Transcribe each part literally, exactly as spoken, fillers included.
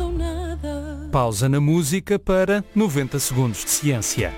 são nada. Pausa na música para noventa segundos de ciência.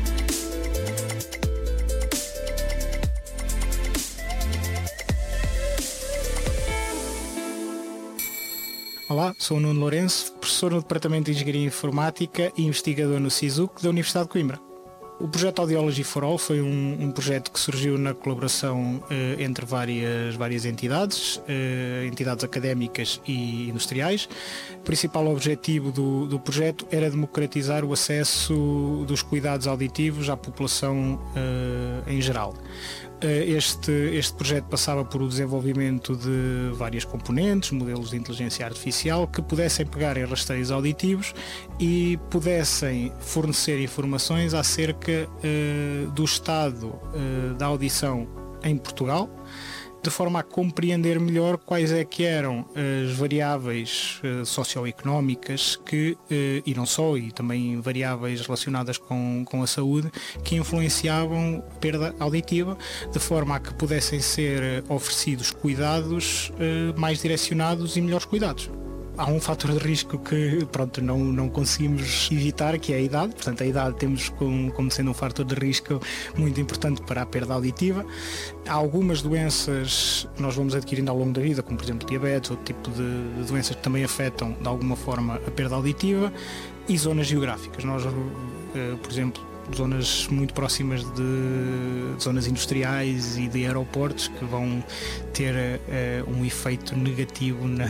Olá, sou o Nuno Lourenço, professor no Departamento de Engenharia Informática e investigador no SISUC da Universidade de Coimbra. O projeto Audiology for All foi um, um projeto que surgiu na colaboração eh, entre várias, várias entidades, eh, entidades académicas e industriais. O principal objetivo do, do projeto era democratizar o acesso dos cuidados auditivos à população eh, em geral. Este, este projeto passava por o desenvolvimento de várias componentes, modelos de inteligência artificial, que pudessem pegar em rastreios auditivos e pudessem fornecer informações acerca uh, do estado uh, da audição em Portugal, de forma a compreender melhor quais é que eram as variáveis uh, socioeconómicas que, uh, e não só, e também variáveis relacionadas com, com a saúde, que influenciavam a perda auditiva, de forma a que pudessem ser oferecidos cuidados uh, mais direcionados e melhores cuidados. Há um fator de risco que pronto, não, não conseguimos evitar, que é a idade. Portanto, a idade temos como, como sendo um fator de risco muito importante para a perda auditiva. Há algumas doenças que nós vamos adquirindo ao longo da vida, como por exemplo diabetes, outro tipo de, de doenças que também afetam de alguma forma a perda auditiva, e zonas geográficas. Nós, por exemplo, zonas muito próximas de, de zonas industriais e de aeroportos que vão ter uh, um efeito negativo na,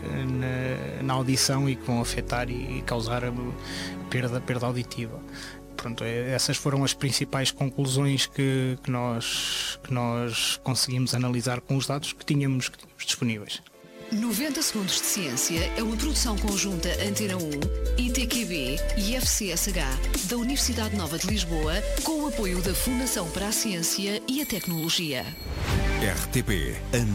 na, na audição e que vão afetar e, e causar a perda, perda auditiva. Pronto, essas foram as principais conclusões que, que, nós, que nós conseguimos analisar com os dados que tínhamos, que tínhamos disponíveis. noventa segundos de ciência é uma produção conjunta Antena um, I T Q B e F C S H da Universidade Nova de Lisboa, com o apoio da Fundação para a Ciência e a Tecnologia. R T P